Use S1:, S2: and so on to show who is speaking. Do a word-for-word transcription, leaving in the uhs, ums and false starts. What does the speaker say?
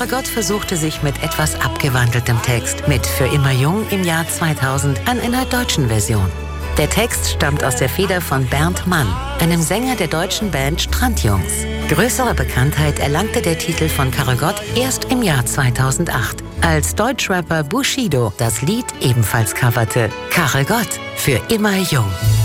S1: Karel Gott versuchte sich mit etwas abgewandeltem Text mit Für immer jung im Jahr zweitausend an einer deutschen Version. Der Text stammt aus der Feder von Bernd Mann, einem Sänger der deutschen Band Strandjungs. Größere Bekanntheit erlangte der Titel von Karel Gott erst im Jahr zweitausendacht, als Deutschrapper Bushido das Lied ebenfalls coverte. Karel Gott, Für immer jung.